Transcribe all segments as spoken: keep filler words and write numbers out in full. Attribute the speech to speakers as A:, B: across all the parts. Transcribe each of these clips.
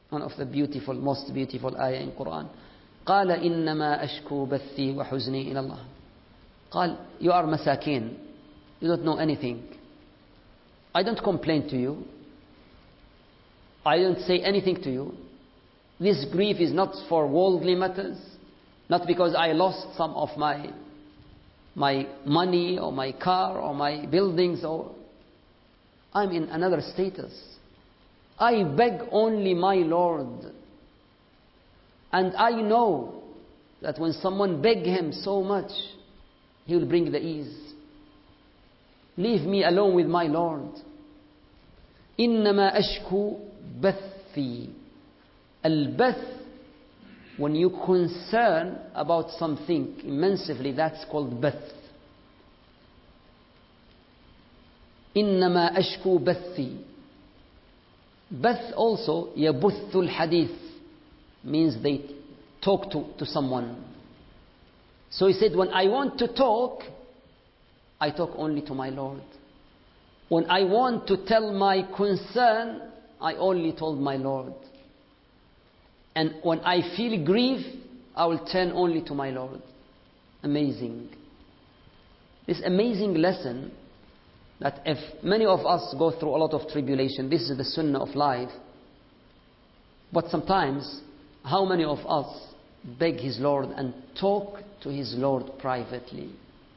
A: One of the beautiful, most beautiful ayah in Quran. قال إنما أشكو بثي وحزني إلى الله. قال, you are masakin. You don't know anything. I don't complain to you. I don't say anything to you. This grief is not for worldly matters. Not because I lost some of my my money or my car or my buildings, or I'm in another status. I beg only my Lord. And I know that when someone begs Him so much, He will bring the ease. Leave me alone with my Lord. إنما أشكو بثي. Al-bath, when you concern about something immensely, that's called bath. إنما أشكو بثي. Bath also, يبث الحديث, means they talk to, to someone. So he said, when I want to talk, I talk only to my Lord. When I want to tell my concern, I only told my Lord. And when I feel grief, I will turn only to my Lord. Amazing. This amazing lesson, that if many of us go through a lot of tribulation, this is the sunnah of life. But sometimes, how many of us beg His Lord and talk to His Lord privately?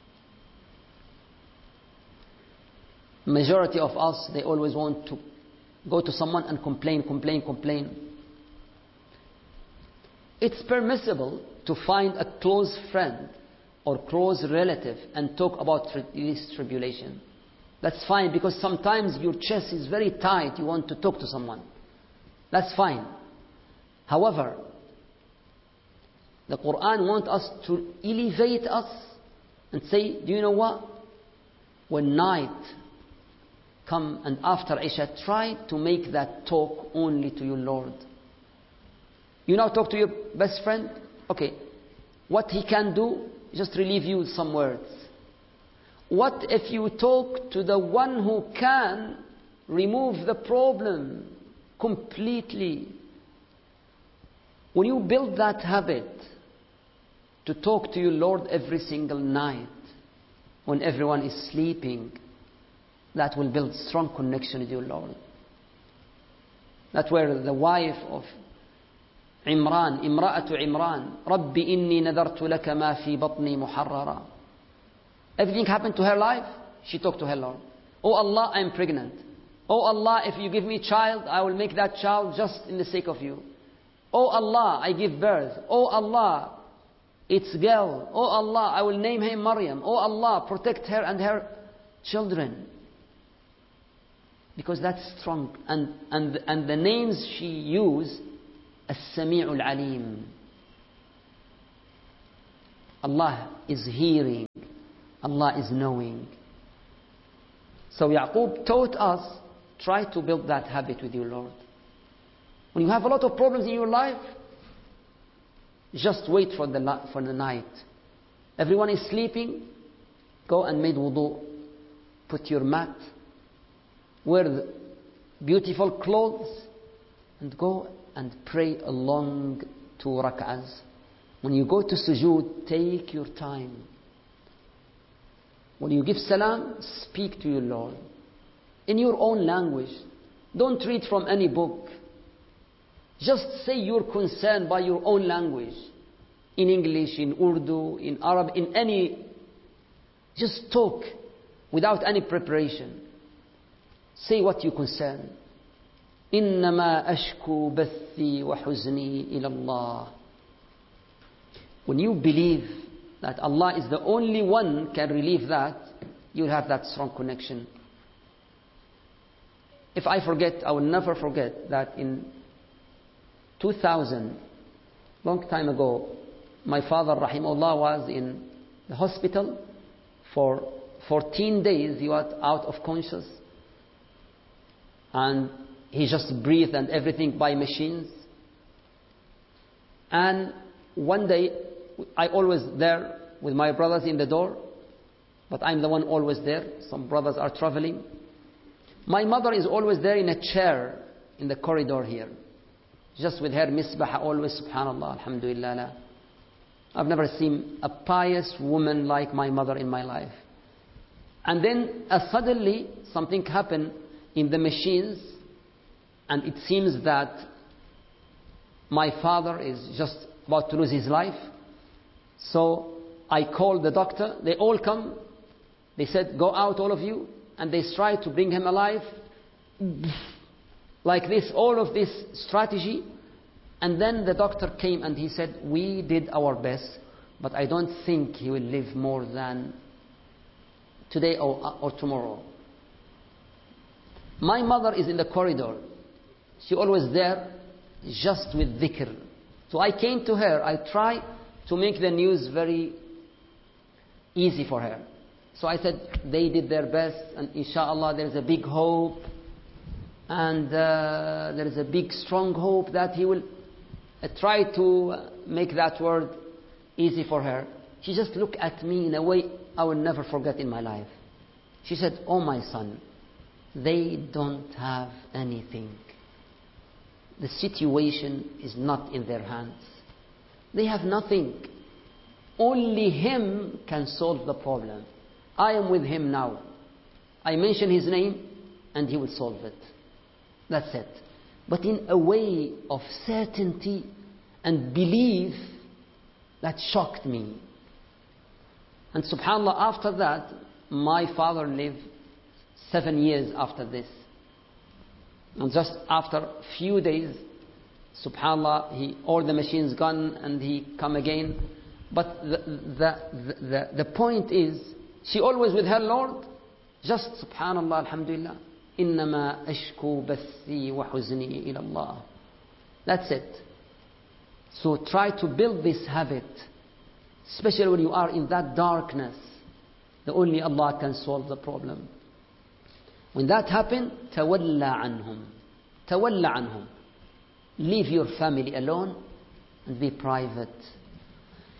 A: Majority of us, they always want to go to someone and complain, complain, complain. It's permissible to find a close friend or close relative and talk about this tribulation. That's fine, because sometimes your chest is very tight, you want to talk to someone. That's fine. However, the Quran wants us to elevate us and say, do you know what? When night come and after Isha, try to make that talk only to your Lord. You now talk to your best friend. Okay, what he can do, just relieve you with some words. What if you talk to the one who can remove the problem completely? When you build that habit to talk to your Lord every single night, when everyone is sleeping, that will build strong connection with your Lord. That's where the wife of Imran, Imra'atu Imran, Rabbi inni nadartu laka ma fi batni muharrara. Everything happened to her life, she talked to her Lord. Oh Allah, I am pregnant. Oh Allah, if you give me a child, I will make that child just in the sake of you. Oh Allah, I give birth. Oh Allah, it's girl. Oh Allah, I will name him Maryam. Oh Allah, protect her and her children. Because that's strong. And, and, and the names she used, As-Sami'ul Alim. Allah is hearing. Allah is knowing. So Yaqub taught us, try to build that habit with your Lord. When you have a lot of problems in your life, just wait for the, for the night. Everyone is sleeping, go and make wudu. Put your mat, wear beautiful clothes, and go and pray along two rak'ahs. When you go to sujood, take your time. When you give salam, speak to your Lord in your own language. Don't read from any book. Just say your concern by your own language. In English, in Urdu, in Arab, in any. Just talk without any preparation. Say what you concern. إنما أشكو بثي وحزني إلى الله. When you believe that Allah is the only one can relieve that, you'll have that strong connection. If I forget, I will never forget that in two thousand, long time ago, my father, rahimahullah, was in the hospital for fourteen days. He was out of conscious. And he just breathed and everything by machines. And one day, I always there with my brothers in the door, but I'm the one always there. Some brothers are traveling. My mother is always there in a chair in the corridor here. just with her misbah always, subhanallah, alhamdulillah. La. I've never seen a pious woman like my mother in my life. And then uh, suddenly something happened in the machines, and it seems that my father is just about to lose his life. So I called the doctor. They all come. They said, go out, all of you. And they tried to bring him alive. Like this, all of this strategy. And then the doctor came and he said, we did our best, but I don't think he will live more than today or, or tomorrow. My mother is in the corridor. She always there, just with dhikr. So I came to her. I try to make the news very easy for her. So I said, they did their best, and inshallah there is a big hope, and uh, there is a big strong hope that he will uh, try to make that word easy for her. She just looked at me in a way I will never forget in my life. She said, oh my son, they don't have anything. The situation is not in their hands. They have nothing. Only him can solve the problem. I am with him now. I mention his name and he will solve it. That's it. But in a way of certainty and belief that shocked me. And subhanAllah, after that, my father lived seven years after this. And just after a few days, subhanAllah, he, all the machines gone and he come again. But the, the, the, the point is, she always with her Lord, just subhanAllah, alhamdulillah, إنما أشكو بثي وحزني إلى الله. That's it. So try to build this habit, especially when you are in that darkness. The only Allah can solve the problem. When that happens, تولى عنهم. تولى عنهم. Leave your family alone and be private.